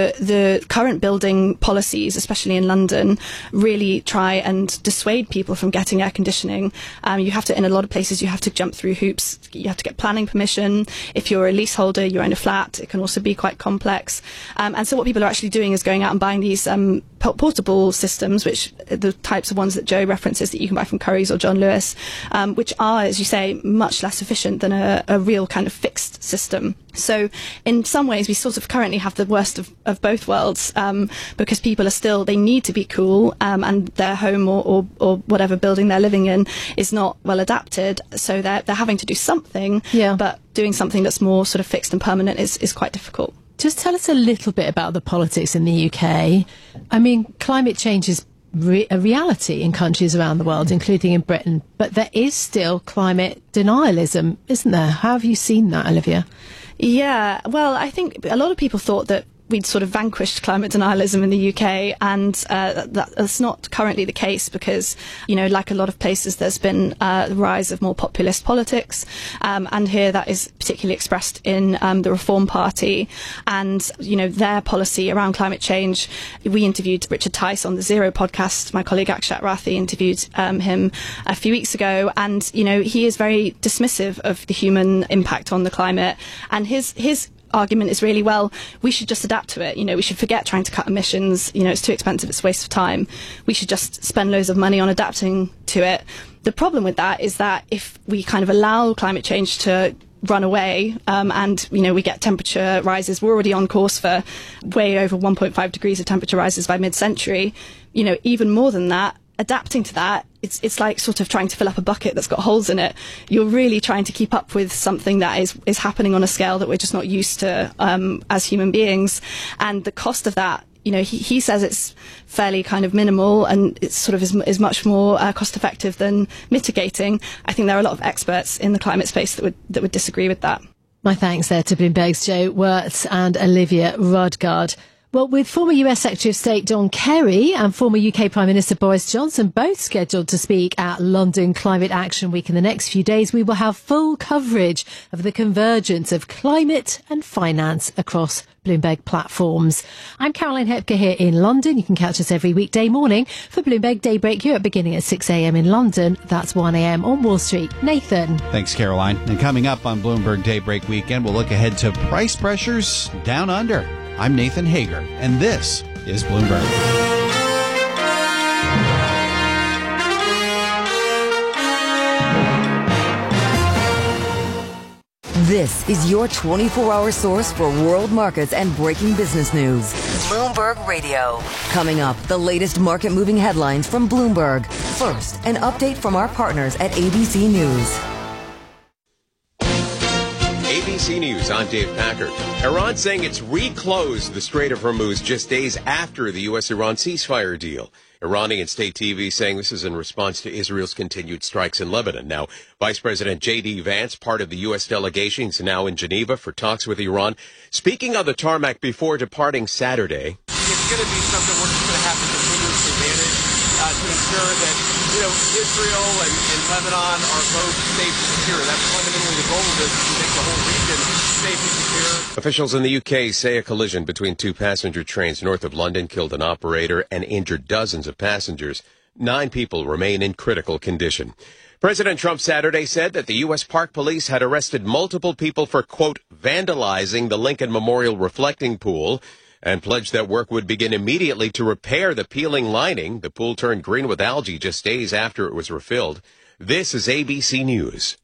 [SPEAKER 3] the current building policies, especially in London, really try and dissuade people from getting air conditioning. You have to, in a lot of places, you have to jump through hoops. You have to get planning permission. If you're a leaseholder, you own a flat, it can also be quite complex. And so what people are actually doing is going out and buying these portable systems, which are the types of ones that Joe references that you can buy from Currys or John Lewis, which are, as you say, much less efficient than a real kind of fixed system. So in some ways, we sort of currently have the worst of both worlds, because people are still, they need to be cool, and their home or whatever building they're living in is not well adapted. So they're having to do something, but doing something that's more sort of fixed and permanent is quite difficult.
[SPEAKER 21] Just tell us a little bit about the politics in the UK. I mean, climate change is a reality in countries around the world, including in Britain, but there is still climate denialism, isn't there? How have you seen that, Olivia?
[SPEAKER 3] Yeah, well, I think a lot of people thought that we'd sort of vanquished climate denialism in the UK, and that's not currently the case because, you know, like a lot of places, there's been the rise of more populist politics, and here that is particularly expressed in the Reform Party and, you know, their policy around climate change. We interviewed Richard Tice on the Zero podcast. My colleague Akshat Rathi interviewed him a few weeks ago, and, you know, he is very dismissive of the human impact on the climate, and his argument is really, well, we should just adapt to it. You know, we should forget trying to cut emissions. You know, it's too expensive, it's a waste of time. We should just spend loads of money on adapting to it. The problem with that is that if we kind of allow climate change to run away, and, you know, we get temperature rises, we're already on course for way over 1.5 degrees of temperature rises by mid-century. You know, even more than that, adapting to that, it's like sort of trying to fill up a bucket that's got holes in it. You're really trying to keep up with something that is happening on a scale that we're just not used to as human beings. And the cost of that, you know, he says it's fairly kind of minimal, and it's sort of is much more cost effective than mitigating. I think there are a lot of experts in the climate space that would disagree with that.
[SPEAKER 21] My thanks there to Bloomberg's Joe Wirtz and Olivia Rodgard. Well, with former US Secretary of State John Kerry and former UK Prime Minister Boris Johnson both scheduled to speak at London Climate Action Week in the next few days, we will have full coverage of the convergence of climate and finance across Bloomberg platforms. I'm Caroline Hepker here in London. You can catch us every weekday morning for Bloomberg Daybreak Europe beginning at 6 a.m. in London. That's 1 a.m. on Wall Street. Nathan.
[SPEAKER 20] Thanks, Caroline. And coming up on Bloomberg Daybreak Weekend, we'll look ahead to price pressures down under. I'm Nathan Hager, and this is Bloomberg.
[SPEAKER 1] This is your 24-hour source for world markets and breaking business news. Bloomberg Radio. Coming up, the latest market-moving headlines from Bloomberg. First, an update from our partners at ABC News.
[SPEAKER 2] ABC News, I'm Dave Packer. Iran saying it's reclosed the Strait of Hormuz just days after the U.S.-Iran ceasefire deal. Iranian state TV saying this is in response to Israel's continued strikes in Lebanon. Now, Vice President J.D. Vance, part of the U.S. delegation, is now in Geneva for talks with Iran. Speaking on the tarmac before departing Saturday.
[SPEAKER 4] It's going to be something we're just going to have to continuously manage to ensure that, Israel and Lebanon are both safe and secure. That's fundamentally the goal of this, to make the whole region safe and secure.
[SPEAKER 2] Officials in the UK say a collision between two passenger trains north of London killed an operator and injured dozens of passengers. 9 people remain in critical condition. President Trump Saturday said that the U.S. Park Police had arrested multiple people for, quote, vandalizing the Lincoln Memorial reflecting pool, and pledged that work would begin immediately to repair the peeling lining. The pool turned green with algae just days after it was refilled. This is ABC News.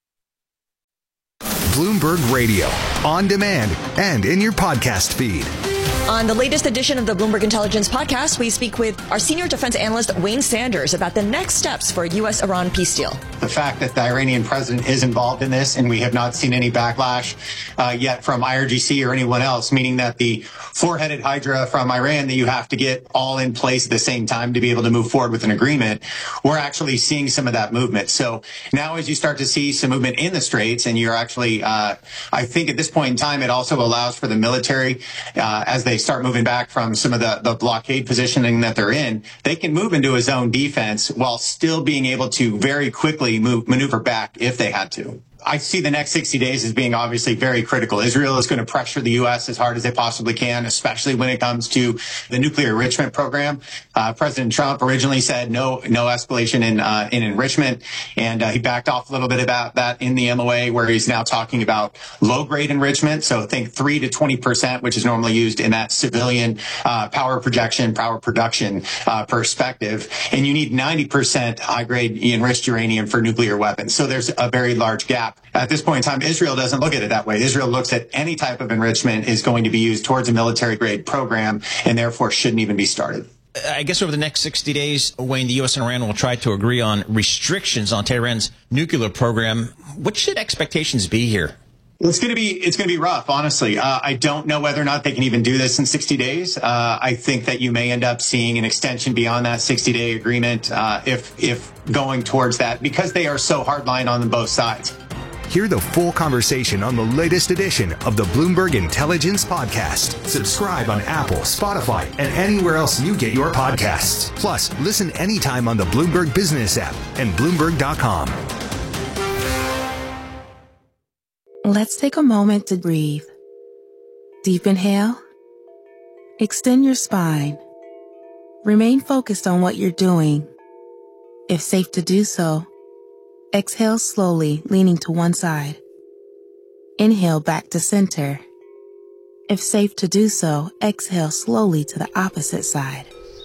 [SPEAKER 16] Bloomberg Radio, on demand and in your podcast feed.
[SPEAKER 9] On the latest edition of the Bloomberg Intelligence Podcast, we speak with our senior defense analyst, Wayne Sanders, about the next steps for a U.S.-Iran peace deal.
[SPEAKER 10] The fact that the Iranian president is involved in this, and we have not seen any backlash yet from IRGC or anyone else, meaning that the four-headed hydra from Iran that you have to get all in place at the same time to be able to move forward with an agreement, we're actually seeing some of that movement. So now as you start to see some movement in the Straits, and you're actually, I think at this point in time, it also allows for the military, as they start moving back from some of the blockade positioning that they're in, they can move into a zone defense while still being able to very quickly maneuver back if they had to. I see the next 60 days as being obviously very critical. Israel is going to pressure the U.S. as hard as they possibly can, especially when it comes to the nuclear enrichment program. President Trump originally said no escalation in enrichment, and he backed off a little bit about that in the MOA, where he's now talking about low-grade enrichment. So think 3 to 20%, which is normally used in that civilian power production perspective. And you need 90% high-grade enriched uranium for nuclear weapons. So there's a very large gap. At this point in time, Israel doesn't look at it that way. Israel looks at any type of enrichment is going to be used towards a military-grade program, and therefore shouldn't even be started.
[SPEAKER 19] I guess over the next 60 days, Wayne, the U.S. and Iran will try to agree on restrictions on Tehran's nuclear program. What should expectations be here?
[SPEAKER 10] It's going to be rough, honestly. I don't know whether or not they can even do this in 60 days. I think that you may end up seeing an extension beyond that 60-day agreement if going towards that, because they are so hardline on both sides.
[SPEAKER 16] Hear the full conversation on the latest edition of the Bloomberg Intelligence Podcast. Subscribe on Apple, Spotify, and anywhere else you get your podcasts. Plus, listen anytime on the Bloomberg Business app and Bloomberg.com.
[SPEAKER 11] Let's take a moment to breathe. Deep inhale. Extend your spine. Remain focused on what you're doing. If safe to do so, exhale slowly, leaning to one side. Inhale back to center. If safe to do so, exhale slowly to the opposite side.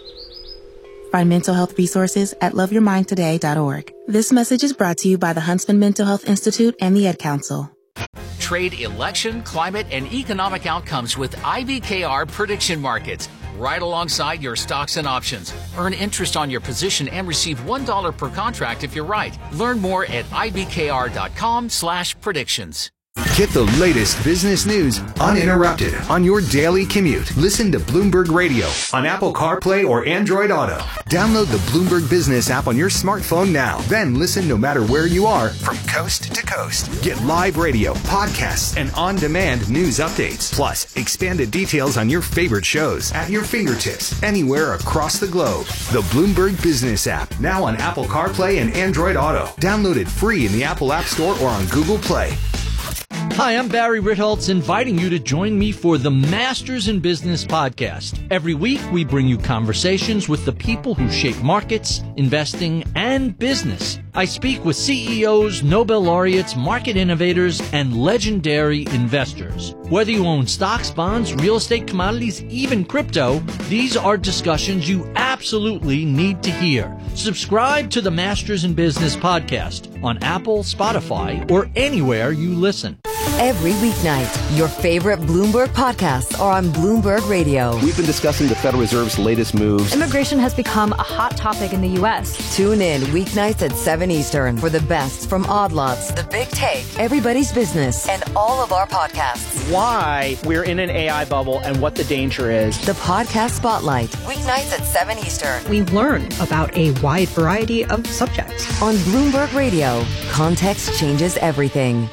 [SPEAKER 11] Find mental health resources at loveyourmindtoday.org. This message is brought to you by the Huntsman Mental Health Institute and the Ad Council.
[SPEAKER 12] Trade election, climate, and economic outcomes with IBKR prediction markets, right alongside your stocks and options. Earn interest on your position and receive $1 per contract if you're right. Learn more at ibkr.com/predictions.
[SPEAKER 16] Get the latest business news uninterrupted on your daily commute. Listen to Bloomberg Radio on Apple CarPlay or Android Auto. Download the Bloomberg Business app on your smartphone now. Then listen no matter where you are from coast to coast. Get live radio, podcasts, and on-demand news updates. Plus, expanded details on your favorite shows at your fingertips anywhere across the globe. The Bloomberg Business app, now on Apple CarPlay and Android Auto. Download it free in the Apple App Store or on Google Play.
[SPEAKER 13] Hi, I'm Barry Ritholtz, inviting you to join me for the Masters in Business podcast. Every week, we bring you conversations with the people who shape markets, investing, and business. I speak with CEOs, Nobel laureates, market innovators, and legendary investors. Whether you own stocks, bonds, real estate, commodities, even crypto, these are discussions you absolutely need to hear. Subscribe to the Masters in Business podcast on Apple, Spotify, or anywhere you listen.
[SPEAKER 1] Every weeknight, your favorite Bloomberg podcasts are on Bloomberg Radio.
[SPEAKER 14] We've been discussing the Federal Reserve's latest moves.
[SPEAKER 5] Immigration has become a hot topic in the U.S.
[SPEAKER 1] Tune in weeknights at 7 Eastern for the best from Odd Lots, The Big Take, Everybody's Business, and all of our podcasts.
[SPEAKER 15] Why we're in an AI bubble and what the danger is.
[SPEAKER 1] The Podcast Spotlight, weeknights at 7 Eastern. Eastern.
[SPEAKER 6] We learn about a wide variety of subjects.
[SPEAKER 1] On Bloomberg Radio, context changes everything.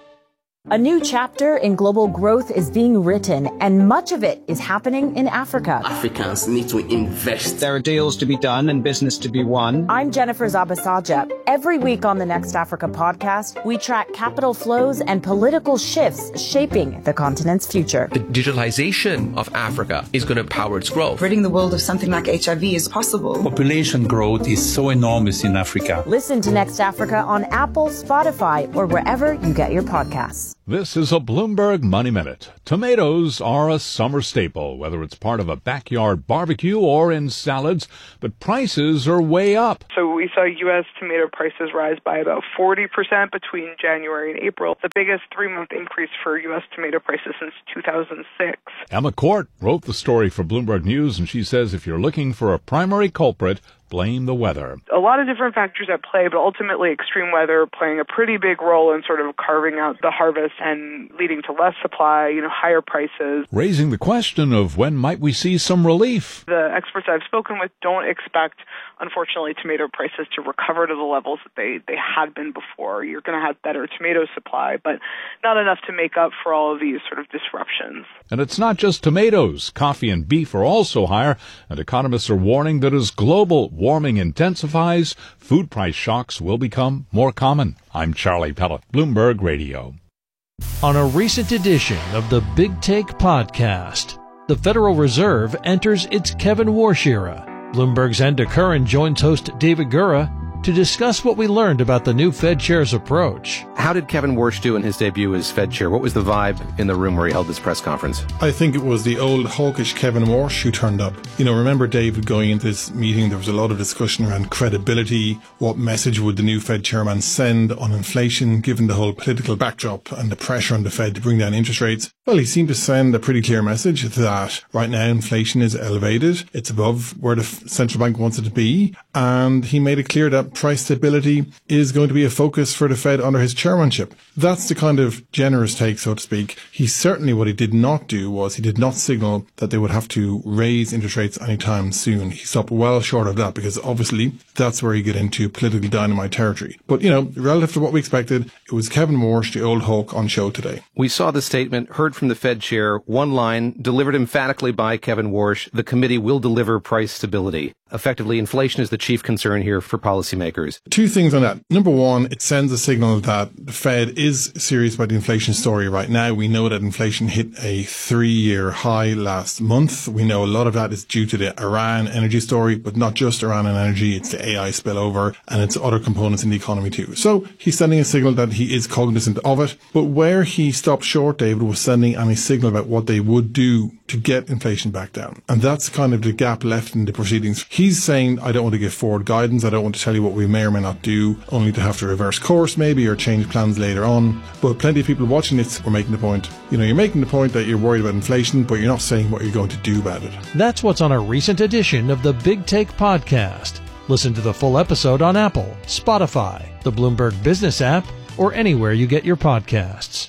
[SPEAKER 15] A new chapter in global growth is being written, and much of it is happening in Africa.
[SPEAKER 17] Africans need to invest.
[SPEAKER 18] There are deals to be done and business to be won.
[SPEAKER 15] I'm Jennifer Zabasaja. Every week on the Next Africa podcast, we track capital flows and political shifts shaping the continent's future.
[SPEAKER 22] The digitalization of Africa is going to power its growth.
[SPEAKER 23] Ridding the world of something like HIV is possible.
[SPEAKER 24] Population growth is so enormous in Africa.
[SPEAKER 15] Listen to Next Africa on Apple, Spotify, or wherever you get your podcasts.
[SPEAKER 23] This is a Bloomberg Money Minute. Tomatoes are a summer staple, whether it's part of a backyard barbecue or in salads, but prices are way up.
[SPEAKER 24] So we saw U.S. tomato prices rise by about 40% between January and April, the biggest three-month increase for U.S. tomato prices since 2006.
[SPEAKER 23] Emma Court wrote the story for Bloomberg News, and she says if you're looking for a primary culprit, blame the weather.
[SPEAKER 24] A lot of different factors at play, but ultimately extreme weather playing a pretty big role in sort of carving out the harvest and leading to less supply, higher prices.
[SPEAKER 23] Raising the question of when might we see some relief.
[SPEAKER 24] The experts I've spoken with don't expect, unfortunately, tomato prices to recover to the levels that they had been before. You're going to have better tomato supply, but not enough to make up for all of these sort of disruptions.
[SPEAKER 23] And it's not just tomatoes. Coffee and beef are also higher, and economists are warning that as global warming intensifies, food price shocks will become more common. I'm Charlie Pellet, Bloomberg Radio.
[SPEAKER 13] On a recent edition of the Big Take podcast, the Federal Reserve enters its Kevin Warsh era. Bloomberg's Enda Curran joins host David Gura to discuss what we learned about the new Fed chair's approach.
[SPEAKER 14] How did Kevin Warsh do in his debut as Fed chair? What was the vibe in the room where he held this press conference?
[SPEAKER 25] I think it was the old hawkish Kevin Warsh who turned up. Remember, David, going into this meeting, there was a lot of discussion around credibility. What message would the new Fed chairman send on inflation, given the whole political backdrop and the pressure on the Fed to bring down interest rates? Well, he seemed to send a pretty clear message that right now inflation is elevated. It's above where the central bank wants it to be. And he made it clear that price stability is going to be a focus for the Fed under his chairmanship. That's the kind of generous take, so to speak. What he did not do was he did not signal that they would have to raise interest rates anytime soon. He stopped well short of that because obviously that's where you get into political dynamite territory. But, relative to what we expected, it was Kevin Warsh, the old hawk, on show today.
[SPEAKER 14] We saw the statement, heard from the Fed chair, one line, delivered emphatically by Kevin Warsh, the committee will deliver price stability. Effectively, inflation is the chief concern here for policymakers.
[SPEAKER 25] Two things on that. Number one, it sends a signal that the Fed is serious about the inflation story right now. We know that inflation hit a 3-year high last month. We know a lot of that is due to the Iran energy story, but not just Iran and energy. It's the AI spillover and it's other components in the economy too. So he's sending a signal that he is cognizant of it. But where he stopped short, David, was sending any signal about what they would do to get inflation back down. And that's kind of the gap left in the proceedings. He's saying, I don't want to give forward guidance. I don't want to tell you what we may or may not do, only to have to reverse course maybe or change plans later on. But plenty of people watching this were making the point. You're making the point that you're worried about inflation, but you're not saying what you're going to do about it.
[SPEAKER 13] That's what's on a recent edition of the Big Take podcast. Listen to the full episode on Apple, Spotify, the Bloomberg Business app, or anywhere you get your podcasts.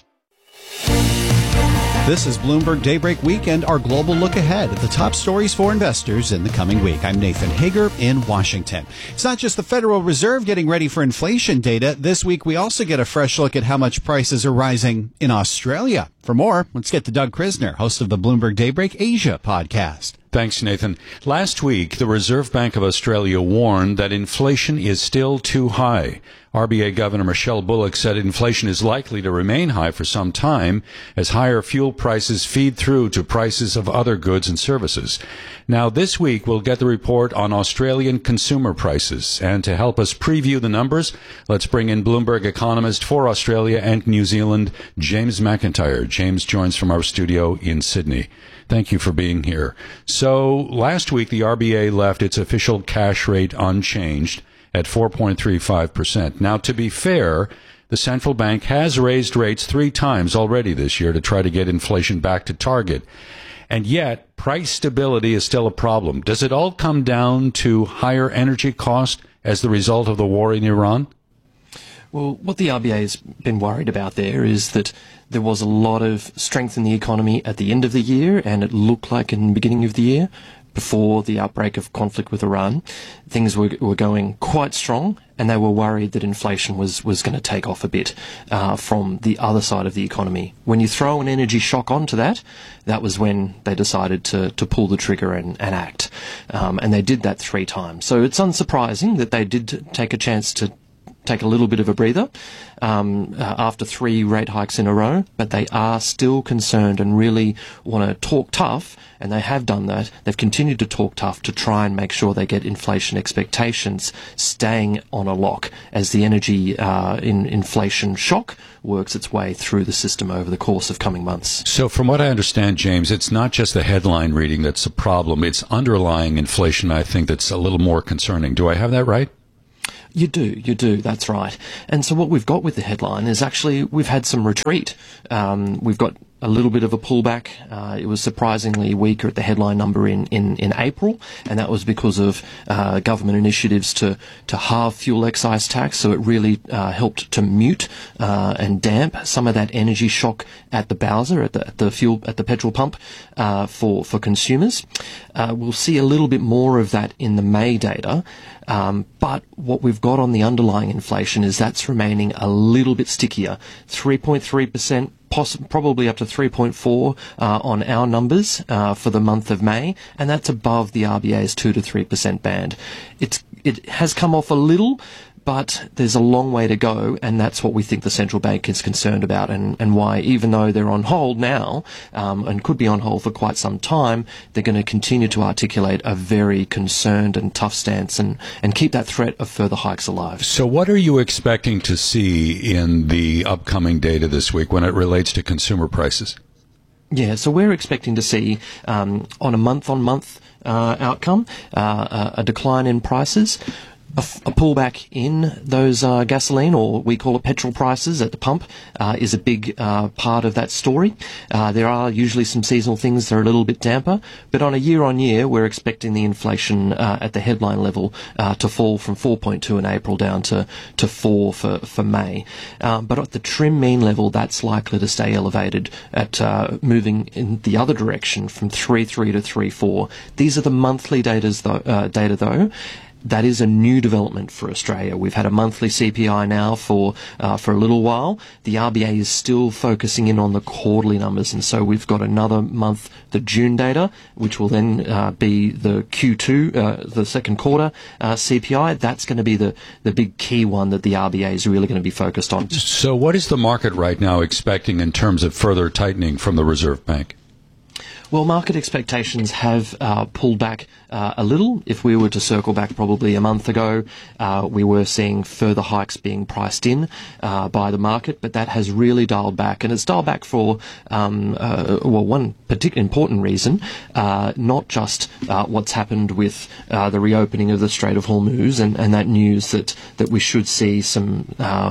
[SPEAKER 20] This is Bloomberg Daybreak Weekend, our global look ahead at the top stories for investors in the coming week. I'm Nathan Hager in Washington. It's not just the Federal Reserve getting ready for inflation data. This week, we also get a fresh look at how much prices are rising in Australia. For more, let's get to Doug Krisner, host of the Bloomberg Daybreak Asia podcast.
[SPEAKER 27] Thanks, Nathan. Last week, the Reserve Bank of Australia warned that inflation is still too high. RBA Governor Michelle Bullock said inflation is likely to remain high for some time as higher fuel prices feed through to prices of other goods and services. Now, this week, we'll get the report on Australian consumer prices. And to help us preview the numbers, let's bring in Bloomberg economist for Australia and New Zealand, James McIntyre. James joins from our studio in Sydney. Thank you for being here. So last week, the RBA left its official cash rate unchanged at 4.35%. Now, to be fair, the central bank has raised rates 3 times already this year to try to get inflation back to target. And yet, price stability is still a problem. Does it all come down to higher energy cost as the result of the war in Iran?
[SPEAKER 28] Well, what the RBA has been worried about there is that there was a lot of strength in the economy at the end of the year, and it looked like in the beginning of the year. before the outbreak of conflict with Iran, things were going quite strong, and they were worried that inflation was going to take off a bit from the other side of the economy. When you throw an energy shock onto that, that was when they decided to pull the trigger and act. And they did that 3 times. So it's unsurprising that they did take a chance to take a little bit of a breather after 3 rate hikes in a row, but they are still concerned and really want to talk tough, and they have done that. They've continued to talk tough to try and make sure they get inflation expectations staying on a lock as the energy inflation shock works its way through the system over the course of coming months.
[SPEAKER 27] So from what I understand, James, it's not just the headline reading that's a problem, it's underlying inflation, I think, that's a little more concerning. Do I have that right?
[SPEAKER 28] You do, that's right. And so what we've got with the headline is actually we've had some retreat. We've got a little bit of a pullback. It was surprisingly weaker at the headline number in April, and that was because of government initiatives to halve fuel excise tax. So it really helped to mute and damp some of that energy shock at the bowser, at the petrol pump for consumers. We'll see a little bit more of that in the May data. But what we've got on the underlying inflation is that's remaining a little bit stickier, 3.3%. Probably up to 3.4 on our numbers for the month of May, and that's above the RBA's 2 to 3% band. It has come off a little, but there's a long way to go, and that's what we think the central bank is concerned about, and why, even though they're on hold now, and could be on hold for quite some time, they're going to continue to articulate a very concerned and tough stance and keep that threat of further hikes alive.
[SPEAKER 27] So what are you expecting to see in the upcoming data this week when it relates to consumer prices?
[SPEAKER 28] Yeah, so we're expecting to see, on a month-on-month outcome, a decline in prices. A pullback in those gasoline, or we call it petrol prices at the pump, is a big part of that story. There are usually some seasonal things that are a little bit damper, but on a year-on-year, we're expecting the inflation at the headline level to fall from 4.2 in April down to 4 for May. But at the trim mean level, that's likely to stay elevated at moving in the other direction from 3.3 to 3.4. These are the monthly data though. That is a new development for Australia. We've had a monthly CPI now for a little while. The RBA is still focusing in on the quarterly numbers, and so we've got another month, the June data, which will then be the Q2, the second quarter CPI. That's going to be the big key one that the RBA is really going to be focused on.
[SPEAKER 27] So what is the market right now expecting in terms of further tightening from the Reserve Bank?
[SPEAKER 28] Well, market expectations have pulled back a little. If we were to circle back probably a month ago, we were seeing further hikes being priced in by the market, but that has really dialed back. And it's dialed back for, one particularly important reason, not just what's happened with the reopening of the Strait of Hormuz and that news that we should see some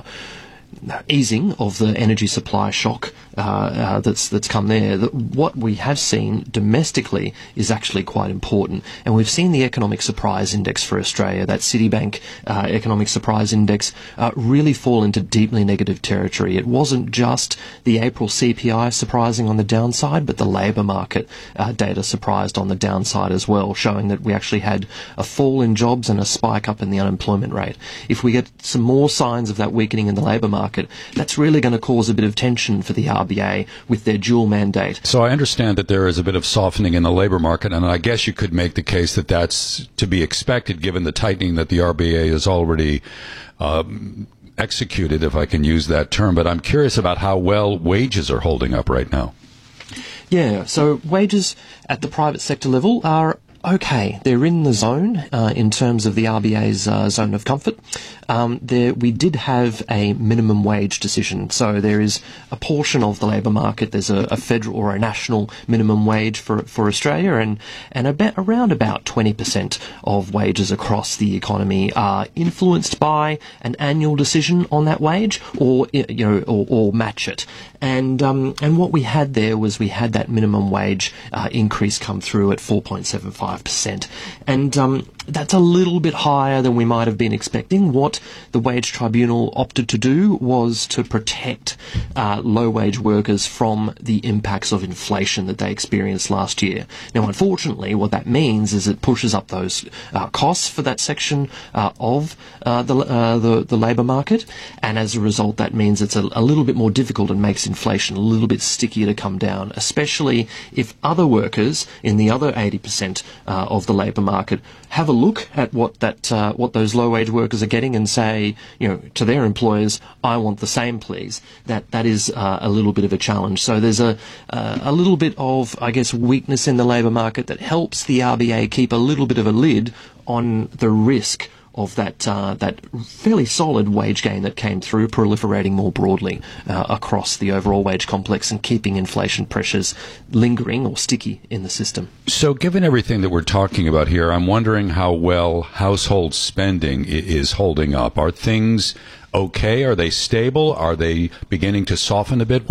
[SPEAKER 28] easing of the energy supply shock that's come there. What we have seen domestically is actually quite important, and we've seen the economic surprise index for Australia, that Citibank economic surprise index, really fall into deeply negative territory. It wasn't just the April CPI surprising on the downside, but the labour market data surprised on the downside as well, showing that we actually had a fall in jobs and a spike up in the unemployment rate. If we get some more signs of that weakening in the labour market, that's really going to cause a bit of tension for the RBA with their dual mandate.
[SPEAKER 27] So I understand that there is a bit of softening in the labour market, and I guess you could make the case that that's to be expected given the tightening that the RBA has already executed, if I can use that term. But I'm curious about how well wages are holding up right now.
[SPEAKER 28] Yeah, so wages at the private sector level are okay. They're in the zone in terms of the RBA's zone of comfort. We did have a minimum wage decision, so there is a portion of the labour market. There's a federal or a national minimum wage for Australia, and around about 20% of wages across the economy are influenced by an annual decision on that wage, or match it. And what we had there was we had that minimum wage increase come through at 4.75%. 5%. And that's a little bit higher than we might have been expecting. What the Wage Tribunal opted to do was to protect low-wage workers from the impacts of inflation that they experienced last year. Now, unfortunately, what that means is it pushes up those costs for that section of the labour market, and as a result, that means it's a little bit more difficult and makes inflation a little bit stickier to come down, especially if other workers in the other 80% of the labour market have a look at what those low-wage workers are getting and say, to their employers, I want the same, please. That is a little bit of a challenge. So there's a little bit of, I guess, weakness in the labour market that helps the RBA keep a little bit of a lid on the risk of that fairly solid wage gain that came through, proliferating more broadly across the overall wage complex and keeping inflation pressures lingering or sticky in the system.
[SPEAKER 27] So given everything that we're talking about here, I'm wondering how well household spending is holding up. Are things okay? Are they stable? Are they beginning to soften a bit?